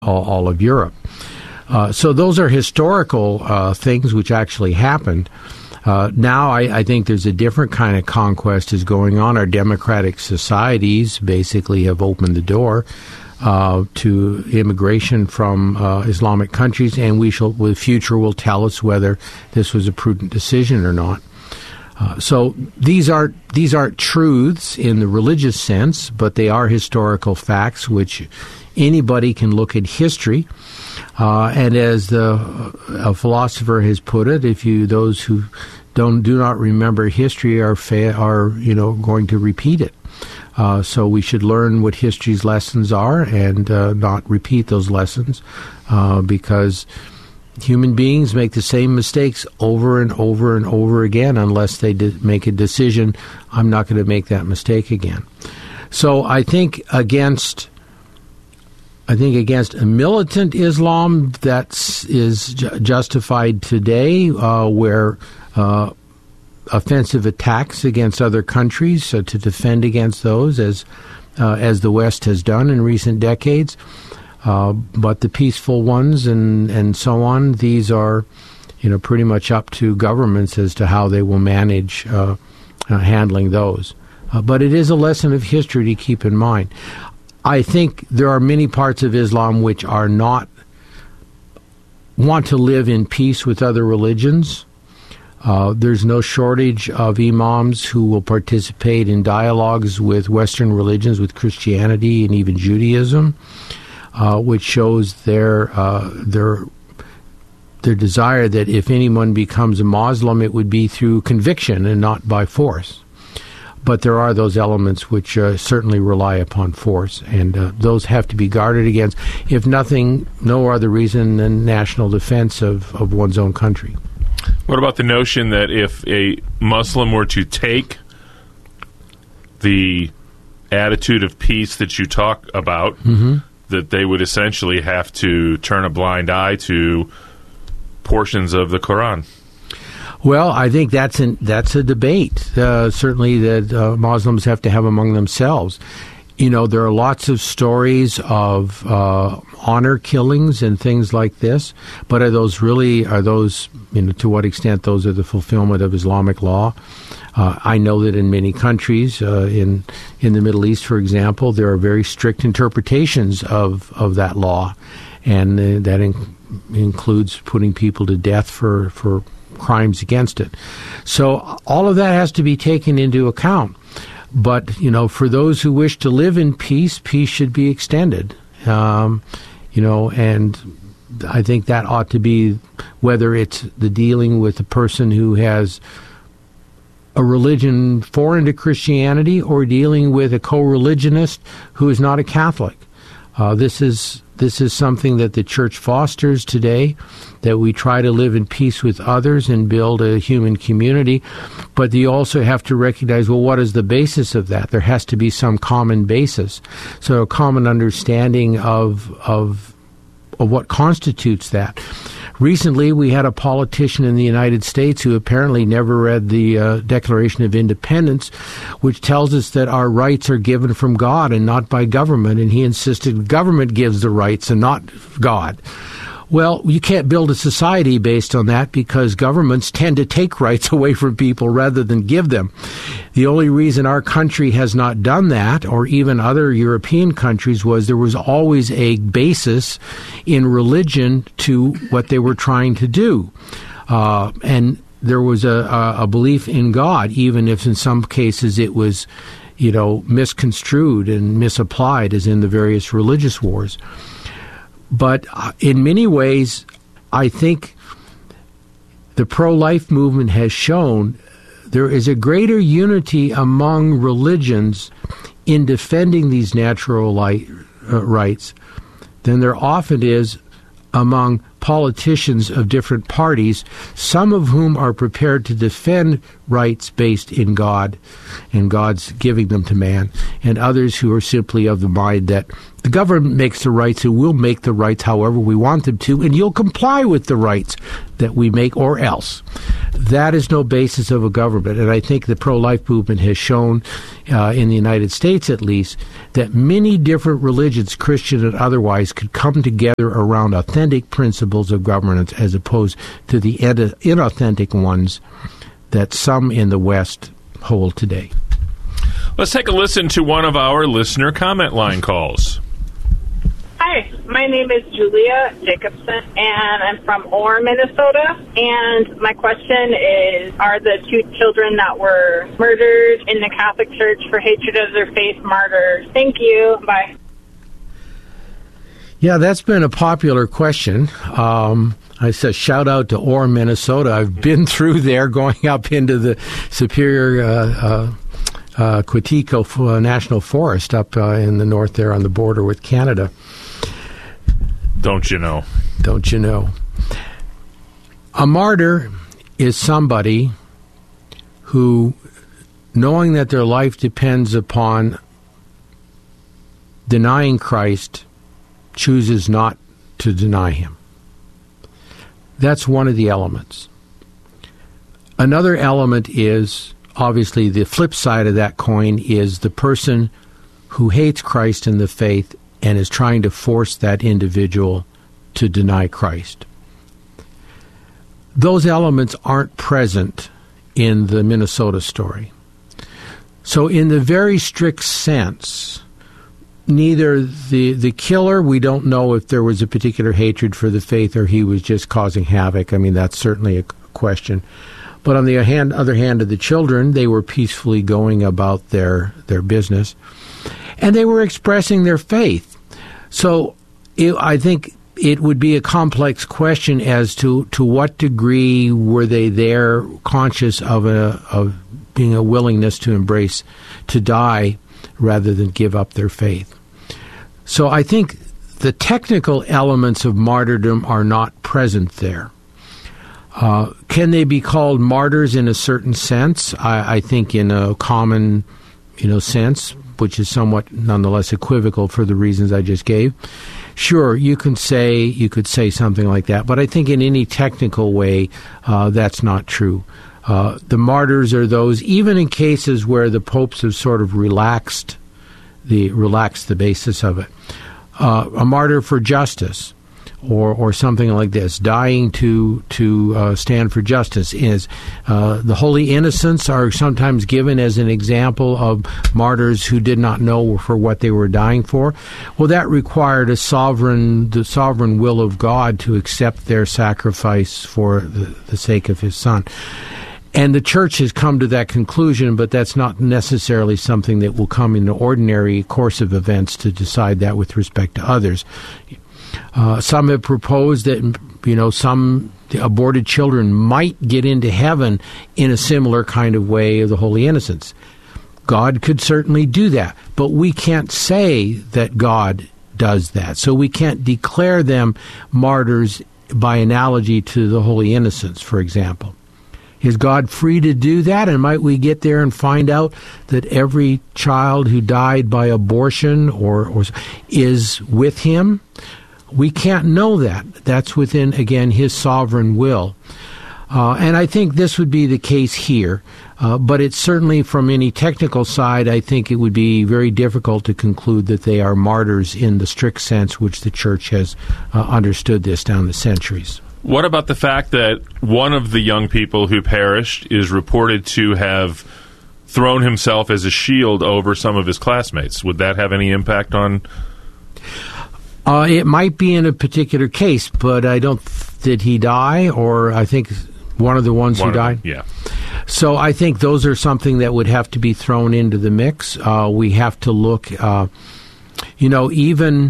all of Europe. So those are historical things which actually happened. Now I think there's a different kind of conquest is going on. Our democratic societies basically have opened the door to immigration from Islamic countries, and the future will tell us whether this was a prudent decision or not. So these aren't truths in the religious sense, but they are historical facts which anybody can look at history. And as a philosopher has put it, those who do not remember history are going to repeat it. So we should learn what history's lessons are and not repeat those lessons, because human beings make the same mistakes over and over and over again unless they make a decision, I'm not going to make that mistake again. So I think against a militant Islam that is justified today, where offensive attacks against other countries to defend against those, as the West has done in recent decades. But the peaceful ones and so on, these are, pretty much up to governments as to how they will manage handling those. But it is a lesson of history to keep in mind. I think there are many parts of Islam which are not want to live in peace with other religions. There's no shortage of imams who will participate in dialogues with Western religions, with Christianity and even Judaism, which shows their desire that if anyone becomes a Muslim, it would be through conviction and not by force. But there are those elements which certainly rely upon force, and those have to be guarded against, if no other reason than national defense of one's own country. What about the notion that if a Muslim were to take the attitude of peace that you talk about, that they would essentially have to turn a blind eye to portions of the Quran? Well, I think that's a debate, certainly that Muslims have to have among themselves. There are lots of stories of honor killings and things like this, but are those, to what extent those are the fulfillment of Islamic law? I know that in many countries, in the Middle East, for example, there are very strict interpretations of that law, and that includes putting people to death for crimes against it. So all of that has to be taken into account. But, for those who wish to live in peace, peace should be extended. And I think that ought to be, whether it's the dealing with a person who has a religion foreign to Christianity or dealing with a co-religionist who is not a Catholic. This is something that the church fosters today, that we try to live in peace with others and build a human community. But you also have to recognize, well, what is the basis of that? There has to be some common basis. So a common understanding of what constitutes that. Recently, we had a politician in the United States who apparently never read the Declaration of Independence, which tells us that our rights are given from God and not by government, and he insisted government gives the rights and not God. Well, you can't build a society based on that, because governments tend to take rights away from people rather than give them. The only reason our country has not done that, or even other European countries, was there was always a basis in religion to what they were trying to do. And there was a belief in God, even if in some cases it was, misconstrued and misapplied, as in the various religious wars. But in many ways, I think the pro-life movement has shown there is a greater unity among religions in defending these natural rights than there often is among politicians of different parties, some of whom are prepared to defend rights based in God and God's giving them to man, and others who are simply of the mind that the government makes the rights and we'll make the rights however we want them to, and you'll comply with the rights that we make or else. that is no basis of a government. And I think the pro-life movement has shown, in the United States at least, that many different religions, Christian and otherwise, could come together around authentic principles of governance as opposed to the inauthentic ones that some in the West hold today. Let's take a listen to one of our listener comment line calls. Hi, my name is Julia Jacobson, and I'm from Orr, Minnesota. And my question is, are the 2 children that were murdered in the Catholic Church for hatred of their faith martyrs? Thank you. Bye. Yeah, that's been a popular question. I said shout out to Orr, Minnesota. I've been through there going up into the Superior Quetico National Forest up in the north there on the border with Canada. Don't you know? Don't you know? A martyr is somebody who, knowing that their life depends upon denying Christ, chooses not to deny him. That's one of the elements. Another element is, obviously, the flip side of that coin is the person who hates Christ and the faith and is trying to force that individual to deny Christ. Those elements aren't present in the Minnesota story. So in the very strict sense, neither the killer, we don't know if there was a particular hatred for the faith or he was just causing havoc. I mean, that's certainly a question. But on the other hand of the children, they were peacefully going about their business. And they were expressing their faith. So I think it would be a complex question as to what degree were they there conscious of being a willingness to embrace, to die, rather than give up their faith. So I think the technical elements of martyrdom are not present there. Can they be called martyrs in a certain sense? I think in a common, sense, which is somewhat nonetheless equivocal for the reasons I just gave. Sure, you could say something like that, but I think in any technical way, that's not true. The martyrs are those, even in cases where the popes have sort of relaxed the basis of it. A martyr for justice, or something like this, dying to stand for justice, is the holy innocents are sometimes given as an example of martyrs who did not know for what they were dying for. Well, that required the sovereign will of God to accept their sacrifice for the sake of his Son. And the Church has come to that conclusion, but that's not necessarily something that will come in the ordinary course of events to decide that with respect to others. Some have proposed that, some aborted children might get into heaven in a similar kind of way of the holy innocents. God could certainly do that, but we can't say that God does that. So we can't declare them martyrs by analogy to the holy innocents, for example. Is God free to do that? And might we get there and find out that every child who died by abortion or is with him? We can't know that. That's within, again, his sovereign will. And I think this would be the case here. But it's certainly, from any technical side, I think it would be very difficult to conclude that they are martyrs in the strict sense which the Church has understood this down the centuries. What about the fact that one of the young people who perished is reported to have thrown himself as a shield over some of his classmates? Would that have any impact on... It might be in a particular case, but I don't... Did he die? Or I think one of the ones who died? Yeah. So I think those are something that would have to be thrown into the mix. We have to look... even...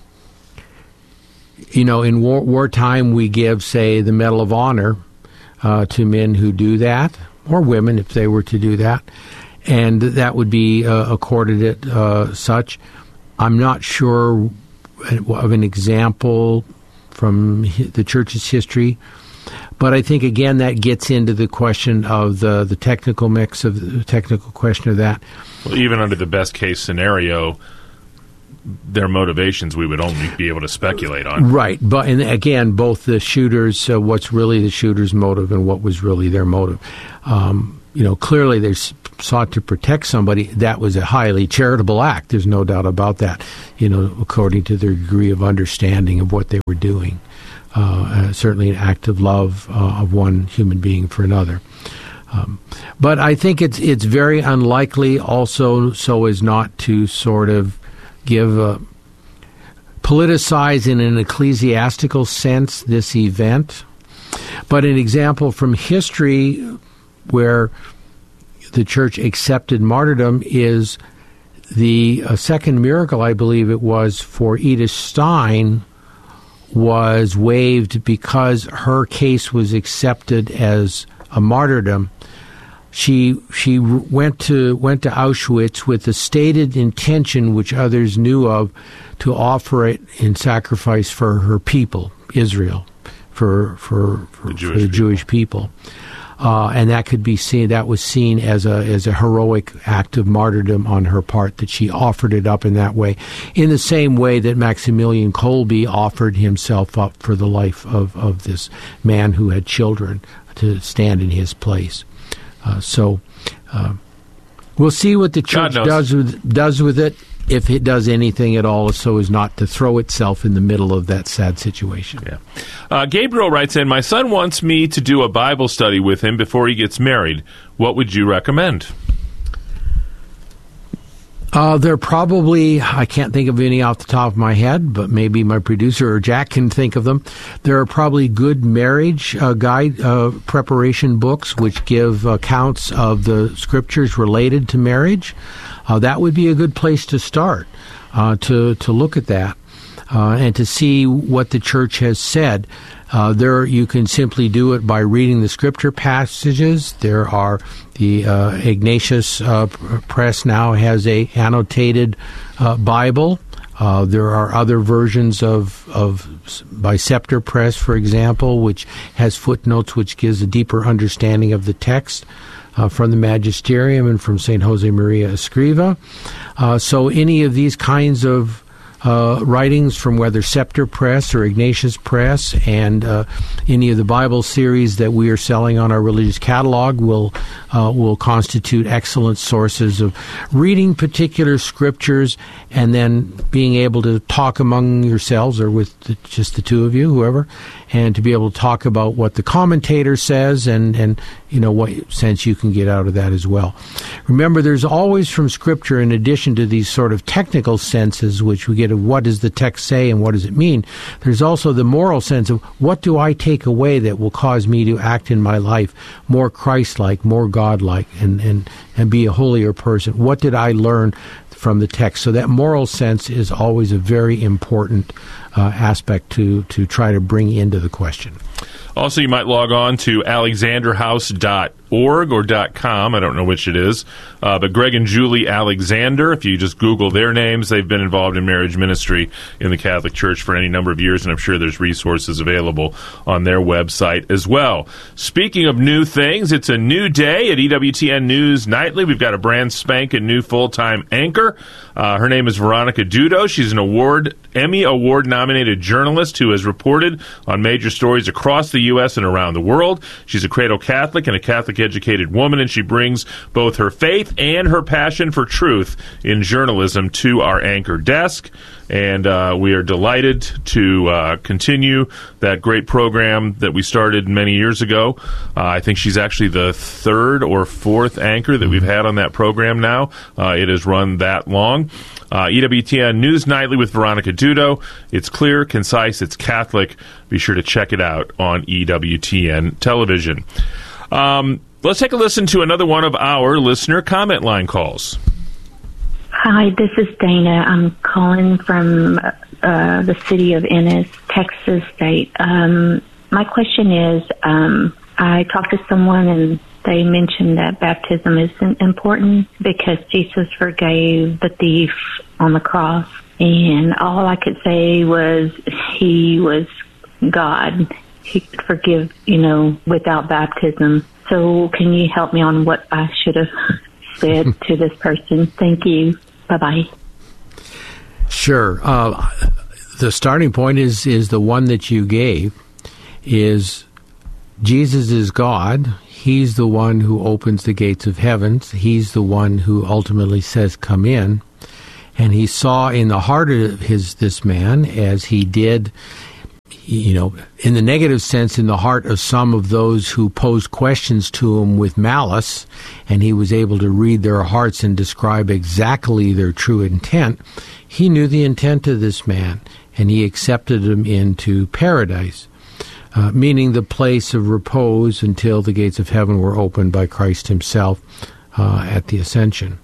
in wartime, we give, say, the Medal of Honor to men who do that, or women if they were to do that, and that would be accorded it such. I'm not sure of an example from the Church's history, but I think, again, that gets into the question of the technical mix, of the technical question of that. Well, even under the best-case scenario, their motivations we would only be able to speculate on. Right. But and again, both the shooters, what's really the shooter's motive and what was really their motive. Clearly they sought to protect somebody. That was a highly charitable act. There's no doubt about that, according to their degree of understanding of what they were doing. Certainly an act of love of one human being for another. But I think it's very unlikely also so as not to sort of give politicize in an ecclesiastical sense this event. But an example from history where the church accepted martyrdom is the second miracle, I believe it was, for Edith Stein was waived because her case was accepted as a martyrdom. She went to Auschwitz with the stated intention, which others knew of, to offer it in sacrifice for her people, Israel, for the Jewish people. And that could be seen. That was seen as a heroic act of martyrdom on her part, that she offered it up in that way, in the same way that Maximilian Kolbe offered himself up for the life of this man who had children to stand in his place. So we'll see what the church does with it, if it does anything at all, so as not to throw itself in the middle of that sad situation. Yeah. Gabriel writes in, my son wants me to do a Bible study with him before he gets married. What would you recommend? There probably, I can't think of any off the top of my head, but maybe my producer or Jack can think of them. There are probably good marriage guide preparation books which give accounts of the scriptures related to marriage. That would be a good place to start, to look at that and to see what the church has said. There, you can simply do it by reading the scripture passages. There are the Ignatius Press now has a annotated Bible. There are other versions by Scepter Press, for example, which has footnotes, which gives a deeper understanding of the text. From the Magisterium and from St. Jose Maria Escriva. So any of these kinds of writings from whether Scepter Press or Ignatius Press and any of the Bible series that we are selling on our religious catalog will constitute excellent sources of reading particular scriptures and then being able to talk among yourselves or with just the two of you, whoever, and to be able to talk about what the commentator says and what sense you can get out of that as well. Remember, there's always from Scripture, in addition to these sort of technical senses, which we get of what does the text say and what does it mean, there's also the moral sense of what do I take away that will cause me to act in my life more Christ-like, more God-like, and be a holier person. What did I learn from the text? So that moral sense is always a very important aspect to try to bring into the question. Also, you might log on to alexanderhouse.org or .com. I don't know which it is. But Greg and Julie Alexander, if you just Google their names, they've been involved in marriage ministry in the Catholic Church for any number of years, and I'm sure there's resources available on their website as well. Speaking of new things, it's a new day at EWTN News Nightly. We've got a brand spanking new full-time anchor. Her name is Veronica Dudo. She's an Emmy Award-nominated journalist who has reported on major stories across the U.S. and around the world. She's a cradle Catholic and a Catholic-educated woman, and she brings both her faith and her passion for truth in journalism to our anchor desk. And we are delighted to continue that great program that we started many years ago. I think she's actually the third or fourth anchor that we've had on that program now. It has run that long. EWTN News Nightly with Veronica Dudo. It's clear, concise, it's Catholic. Be sure to check it out on EWTN television. Let's take a listen to another one of our listener comment line calls. Hi, this is Dana. I'm calling from the city of Ennis, Texas State. My question is, I talked to someone and they mentioned that baptism isn't important because Jesus forgave the thief on the cross. And all I could say was he was God. He could forgive, without baptism. So can you help me on what I should have said to this person? Thank you. Bye-bye. Sure. The starting point is the one that you gave, is Jesus is God. He's the one who opens the gates of heaven. He's the one who ultimately says, come in. And he saw in the heart of this man, as he did, in the negative sense, in the heart of some of those who posed questions to him with malice, and he was able to read their hearts and describe exactly their true intent. He knew the intent of this man, and he accepted him into paradise, meaning the place of repose until the gates of heaven were opened by Christ himself at the ascension.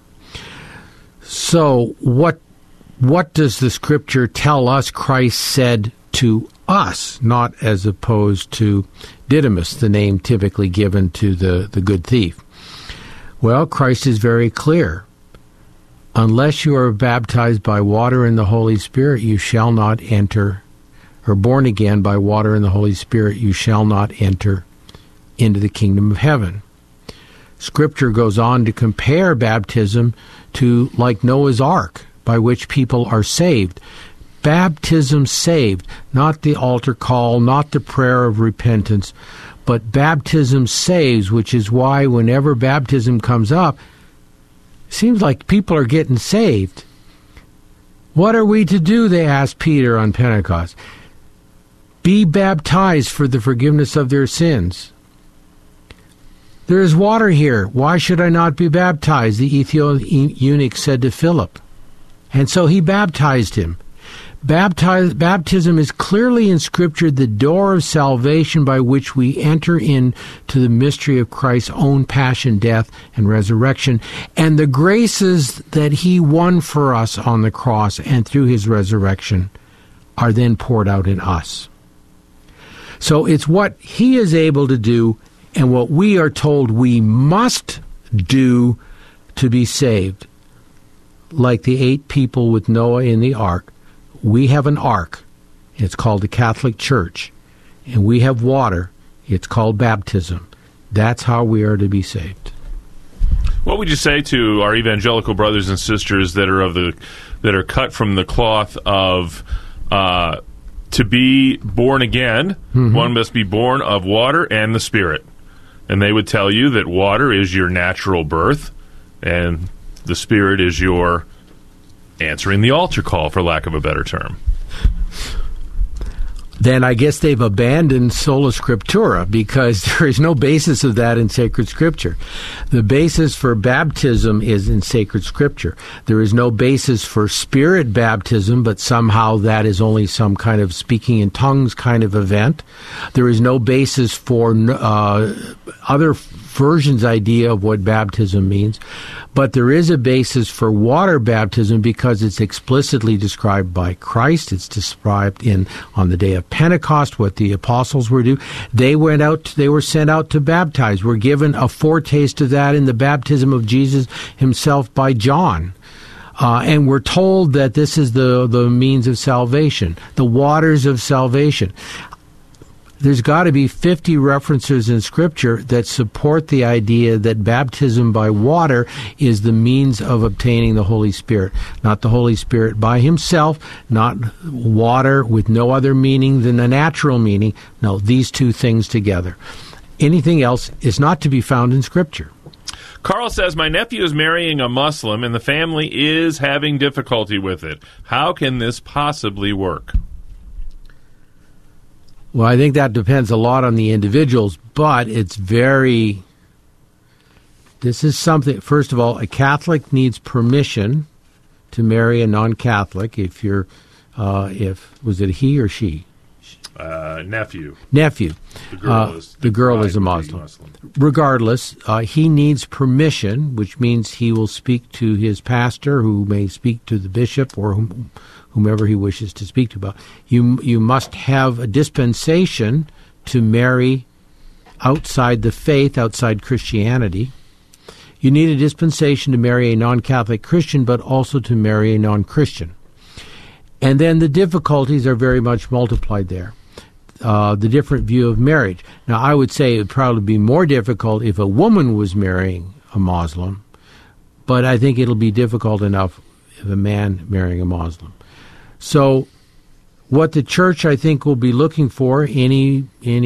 So what does the Scripture tell us Christ said to us, not as opposed to Didymus, the name typically given to the good thief? Well, Christ is very clear. Unless you are baptized by water and the Holy Spirit, you shall not enter, or born again by water and the Holy Spirit, you shall not enter into the kingdom of heaven. Scripture goes on to compare baptism to like Noah's Ark, by which people are saved. Baptism saved, not the altar call, not the prayer of repentance, but baptism saves, which is why whenever baptism comes up, it seems like people are getting saved. What are we to do, they asked Peter on Pentecost. Be baptized for the forgiveness of their sins. There is water here. Why should I not be baptized? The Ethiopian eunuch said to Philip. And so he baptized him. Baptism is clearly in Scripture the door of salvation by which we enter into the mystery of Christ's own passion, death, and resurrection, and the graces that he won for us on the cross and through his resurrection are then poured out in us. So it's what he is able to do and what we are told we must do to be saved. Like the 8 people with Noah in the ark, we have an ark. It's called the Catholic Church. And we have water. It's called baptism. That's how we are to be saved. What would you say to our evangelical brothers and sisters that are cut from the cloth of to be born again, one must be born of water and the Spirit? And they would tell you that water is your natural birth, and the Spirit is your answering the altar call, for lack of a better term. Then I guess they've abandoned sola scriptura, because there is no basis of that in sacred Scripture. The basis for baptism is in sacred Scripture. There is no basis for Spirit baptism, but somehow that is only some kind of speaking in tongues kind of event. There is no basis for other versions' idea of what baptism means. But there is a basis for water baptism because it's explicitly described by Christ. It's described on the day of Pentecost, what the apostles were doing. They were sent out to baptize. We're given a foretaste of that in the baptism of Jesus himself by John. And we're told that this is the means of salvation, the waters of salvation. There's got to be 50 references in Scripture that support the idea that baptism by water is the means of obtaining the Holy Spirit. Not the Holy Spirit by himself, not water with no other meaning than the natural meaning. No, these two things together. Anything else is not to be found in Scripture. Carl says, my nephew is marrying a Muslim and the family is having difficulty with it. How can this possibly work? Well, I think that depends a lot on the individuals, but this is something, first of all, a Catholic needs permission to marry a non-Catholic was it a he or she? Nephew. The girl is a Muslim. Regardless, he needs permission, which means he will speak to his pastor, who may speak to the bishop or whomever he wishes to speak to about. You must have a dispensation to marry outside the faith, outside Christianity. You need a dispensation to marry a non-Catholic Christian, but also to marry a non-Christian. And then the difficulties are very much multiplied there. The different view of marriage. Now, I would say it would probably be more difficult if a woman was marrying a Muslim, but I think it'll be difficult enough if a man marrying a Muslim. So what the church, I think, will be looking for, any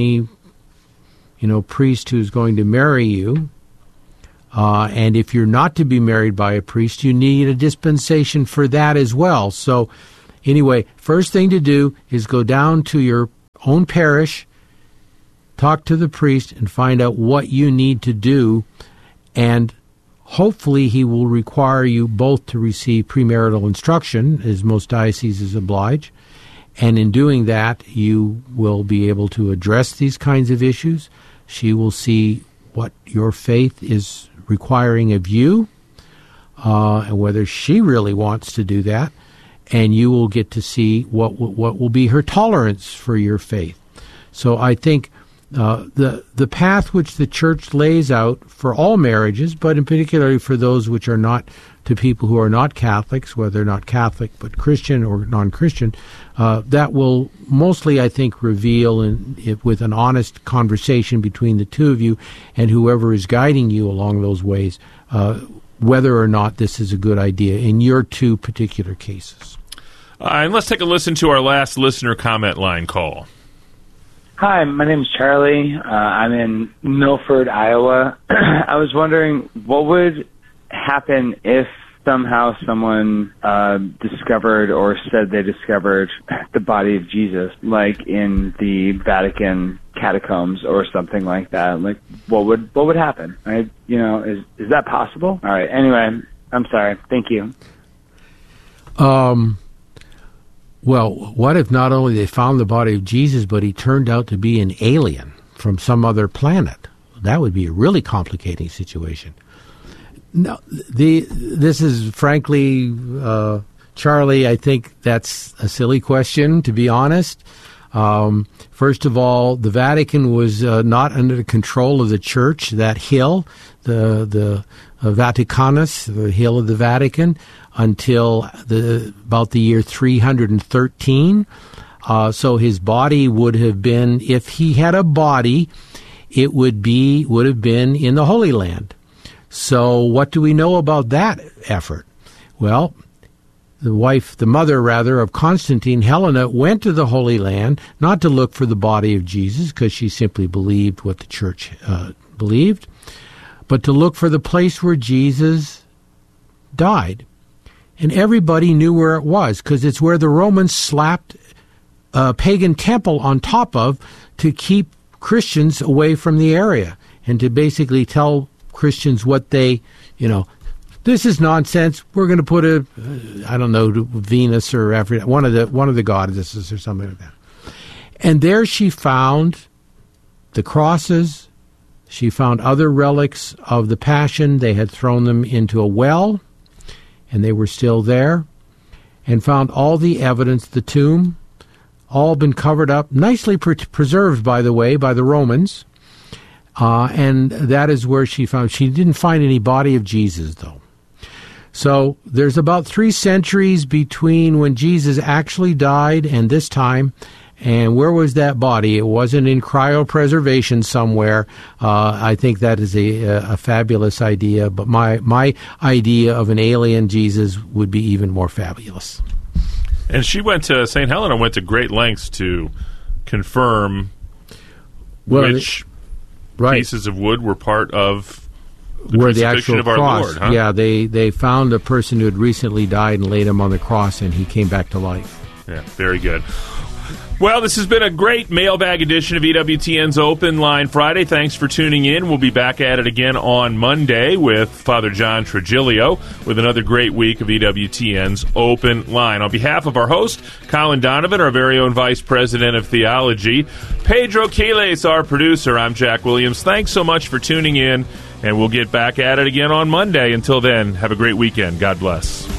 priest who's going to marry you, and if you're not to be married by a priest, you need a dispensation for that as well. So anyway, first thing to do is go down to your own parish, talk to the priest, and find out what you need to do, and hopefully he will require you both to receive premarital instruction, as most dioceses oblige, and in doing that, you will be able to address these kinds of issues. She will see what your faith is requiring of you, and whether she really wants to do that, and you will get to see what will be her tolerance for your faith. So I think the path which the Church lays out for all marriages, but in particular for those which are not to people who are not Catholics, whether not Catholic but Christian or non-Christian, that will mostly, I think, reveal with an honest conversation between the two of you and whoever is guiding you along those ways, whether or not this is a good idea in your two particular cases. And let's take a listen to our last listener comment line call. Hi, my name is Charlie. I'm in Milford, Iowa. I was wondering what would happen if somehow someone discovered or said they discovered the body of Jesus, like in the Vatican catacombs or something like that. Like, what would happen? Is that possible? All right. Anyway, I'm sorry. Thank you. Well, what if not only they found the body of Jesus, but he turned out to be an alien from some other planet? That would be a really complicating situation. No, this is frankly, Charlie, I think that's a silly question, to be honest. First of all, the Vatican was not under the control of the Church. That hill, the Vaticanus, the hill of the Vatican, until about the year 313. So his body would have been, if he had a body, it would have been in the Holy Land. So what do we know about that effort? Well, the mother of Constantine, Helena, went to the Holy Land, not to look for the body of Jesus, because she simply believed what the Church believed, but to look for the place where Jesus died. And everybody knew where it was, because it's where the Romans slapped a pagan temple on top of to keep Christians away from the area, and to basically tell Christians what they, this is nonsense. We're going to put Venus or Aphrodite, one of the goddesses or something like that. And there she found the crosses. She found other relics of the Passion. They had thrown them into a well, and they were still there, and found all the evidence, the tomb, all been covered up, nicely preserved, by the way, by the Romans. And that is where she didn't find any body of Jesus, though. So there's about 3 centuries between when Jesus actually died and this time. And where was that body? It wasn't in cryopreservation somewhere. I think that is a fabulous idea, but my idea of an alien Jesus would be even more fabulous. And St. Helena went to great lengths to confirm which pieces of wood were part of the crucifixion of our cross. Lord. Huh? Yeah, they found a person who had recently died and laid him on the cross, and he came back to life. Yeah, very good. Well, this has been a great mailbag edition of EWTN's Open Line Friday. Thanks for tuning in. We'll be back at it again on Monday with Father John Trigilio with another great week of EWTN's Open Line. On behalf of our host, Colin Donovan, our very own Vice President of Theology, Pedro Quiles, our producer, I'm Jack Williams. Thanks so much for tuning in, and we'll get back at it again on Monday. Until then, have a great weekend. God bless.